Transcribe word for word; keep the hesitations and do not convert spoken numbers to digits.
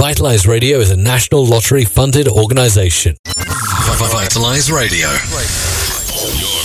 Vitalize Radio is a National Lottery funded organization. Vitalize Radio.